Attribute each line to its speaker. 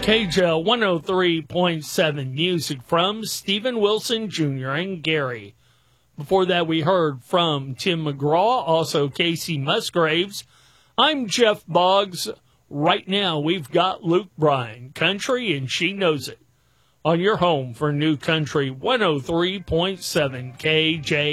Speaker 1: KJL 103.7 music from Stephen Wilson Jr. and Gary. Before that, we heard from Tim McGraw, also Casey Musgraves. I'm Jeff Boggs. Right now, we've got Luke Bryan, Country, and She Knows It, on your home for New Country 103.7 KJ.